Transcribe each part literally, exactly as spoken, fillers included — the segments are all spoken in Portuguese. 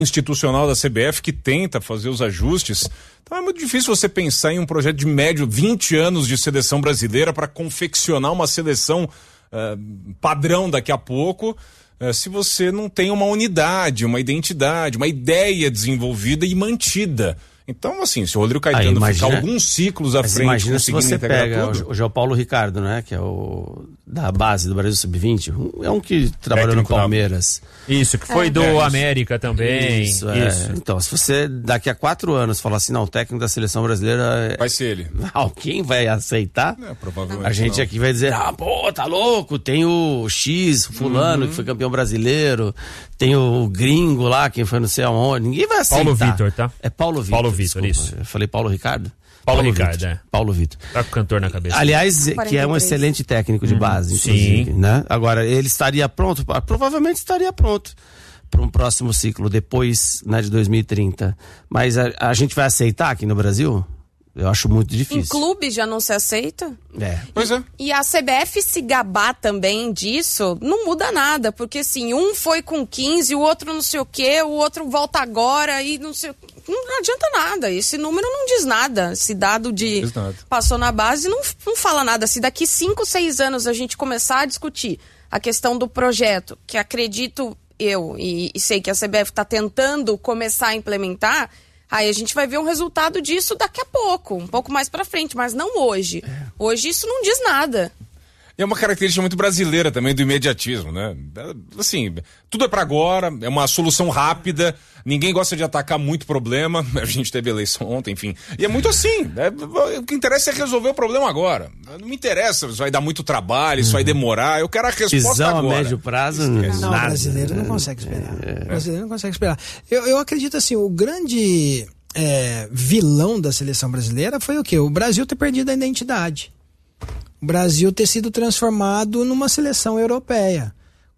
institucional da C B F que tenta fazer os ajustes. Então é muito difícil você pensar em um projeto de médio vinte anos de seleção brasileira para confeccionar uma seleção uh, padrão daqui a pouco, uh, se você não tem uma unidade, uma identidade, uma ideia desenvolvida e mantida. Então, assim, se o Rodrigo Caetano Aí, imagina, ficar alguns ciclos à frente, imagina se você pega tudo, o, o João Paulo Ricardo, né, que é o da base do Brasil sub vinte, é um que trabalhou técnico no Palmeiras. Isso, que foi É. do É, América também. Isso, é. Isso. Então, se você daqui a quatro anos falar assim, não, o técnico da seleção brasileira... vai ser ele. Alguém vai aceitar? É, provavelmente A gente não. aqui vai dizer, ah, pô, tá louco, tem o X, o fulano, Uhum. que foi campeão brasileiro, tem o gringo lá, quem foi não sei aonde, ninguém vai aceitar. Paulo Vitor, tá? É Paulo Vitor. Paulo Vitor, desculpa. isso. Eu falei Paulo Ricardo? Paulo Ricardo, Vitor. é. Paulo Vitor. Tá com o cantor na cabeça. Aliás, que é um quarenta e três. excelente técnico de base, sim. inclusive, né? Agora, ele estaria pronto? Provavelmente estaria pronto para um próximo ciclo, depois, né, de dois mil e trinta. Mas a, a gente vai aceitar aqui no Brasil? Eu acho muito Em difícil. clube já não se aceita? É. Pois é. E a C B F se gabar também disso, não muda nada, porque assim, um foi com quinze, o outro não sei o quê, o outro volta agora e não sei o quê. Não adianta nada, esse número não diz nada. Esse dado de Diz nada. passou na base não, não fala nada. Se daqui cinco, seis anos a gente começar a discutir a questão do projeto, que acredito eu e, e sei que a C B F está tentando começar a implementar, aí a gente vai ver um resultado disso daqui a pouco, um pouco mais pra frente, mas não hoje. Hoje isso não diz nada. E é uma característica muito brasileira também do imediatismo, né? Assim, tudo é pra agora, é uma solução rápida, ninguém gosta de atacar muito problema, a gente teve eleição ontem, enfim. E é muito assim, é, o que interessa é resolver o problema agora. Não me interessa se vai dar muito trabalho, isso vai demorar, eu quero a resposta Visão agora. a médio prazo, Esquece. Não, o nada. brasileiro não consegue esperar. O brasileiro não consegue esperar. Eu, eu acredito assim, o grande é, vilão da seleção brasileira foi o quê? O Brasil ter perdido a identidade. O Brasil ter sido transformado numa seleção europeia,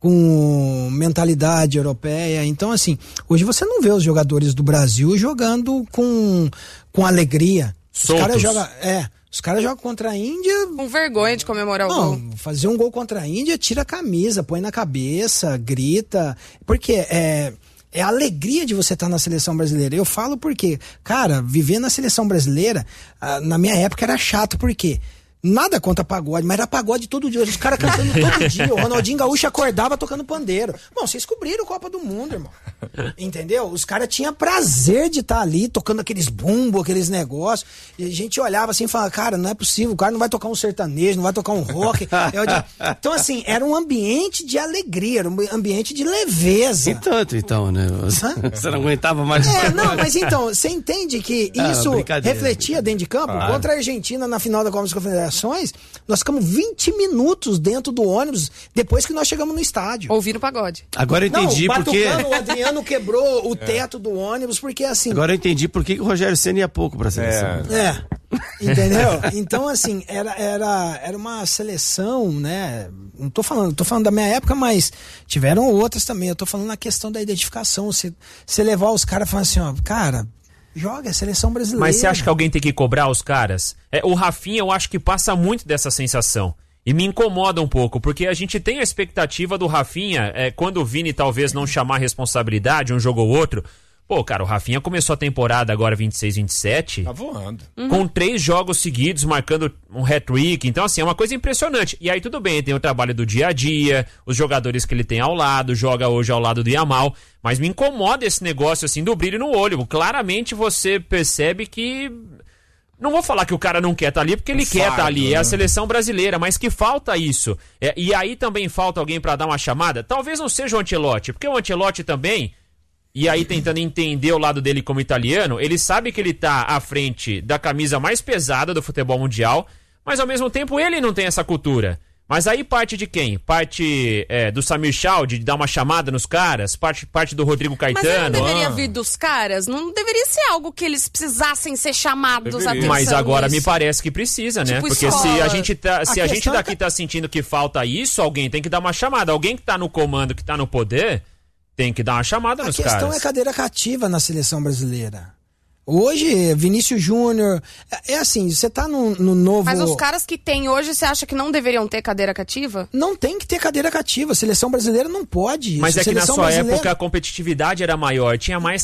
com mentalidade europeia. Então, assim, hoje você não vê os jogadores do Brasil jogando com, com alegria. Os Soltos. caras jogam. É, os caras jogam contra a Índia. Com vergonha de comemorar o gol. Não, fazer um gol contra a Índia, tira a camisa, põe na cabeça, grita. Porque é. É a alegria de você estar na seleção brasileira. Eu falo porque, cara, viver na seleção brasileira, ah, na minha época era chato, porque nada contra pagode, mas era pagode todo dia. Os caras cantando todo dia. O Ronaldinho Gaúcho acordava tocando pandeiro. Bom, vocês cobriram Copa do Mundo, irmão. Entendeu? Os caras tinham prazer de estar ali, tocando aqueles bumbos, aqueles negócios. E a gente olhava assim e falava, cara, não é possível, o cara não vai tocar um sertanejo, não vai tocar um rock. Eu digo, então, assim, era um ambiente de alegria, era um ambiente de leveza. E tanto, então, né? Você, você não aguentava mais. É, não, mas então, você entende que Ah, isso brincadeira. refletia dentro de campo? Claro. Contra a Argentina na final da Copa das Confederações, nós ficamos vinte minutos dentro do ônibus depois que nós chegamos no estádio. Ouvir o pagode. Agora eu entendi não, porque. Batucano, o Adriano quebrou o teto do ônibus, porque assim. Agora eu entendi por que que o Rogério Ceni ia pouco pra seleção. É. É, entendeu? Então, assim, era, era, era uma seleção, né? Não tô falando, tô falando da minha época, mas tiveram outras também. Eu tô falando na questão da identificação. Você, você levar os caras falando assim, ó, cara, joga a seleção brasileira. Mas você acha que alguém tem que cobrar os caras? É, o Rafinha, eu acho que passa muito dessa sensação. E me incomoda um pouco, porque a gente tem a expectativa do Rafinha, é, quando o Vini talvez não chamar responsabilidade, um jogo ou outro. Pô, cara, o Rafinha começou a temporada agora vinte e seis, vinte e sete. Tá voando. Com três jogos seguidos, marcando um hat-trick. Então, assim, é uma coisa impressionante. E aí, tudo bem, tem o trabalho do dia a dia, os jogadores que ele tem ao lado, joga hoje ao lado do Yamal. Mas me incomoda esse negócio, assim, do brilho no olho. Claramente você percebe que... Não vou falar que o cara não quer estar ali, porque ele Um quer estar fardo, ali. né? É a seleção brasileira, mas que falta isso. É, e aí também falta alguém pra dar uma chamada. Talvez não seja o Ancelotti, porque o Ancelotti também... E aí, tentando entender o lado dele como italiano, ele sabe que ele tá à frente da camisa mais pesada do futebol mundial, mas ao mesmo tempo ele não tem essa cultura. Mas aí parte de quem? Parte é, do Samir Chau, de dar uma chamada nos caras? Parte, parte do Rodrigo Mas Caetano? não deveria Ah. vir dos caras? Não deveria ser algo que eles precisassem ser chamados a Deveria. atenção Mas agora nisso. me parece que precisa, né? Tipo Porque escola. se a gente, tá, se A a gente questão é daqui que- tá sentindo que falta isso, alguém tem que dar uma chamada. Alguém que tá no comando, que tá no poder, tem que dar uma chamada A nos questão caras. é cadeira cativa na seleção brasileira. Hoje, Vinícius Júnior, é, é assim, você tá no, no novo... Mas os caras que tem hoje, você acha que não deveriam ter cadeira cativa? Não tem que ter cadeira cativa, a seleção brasileira não pode. Mas isso. é que na Seleção sua brasileira... época a competitividade era maior, tinha mais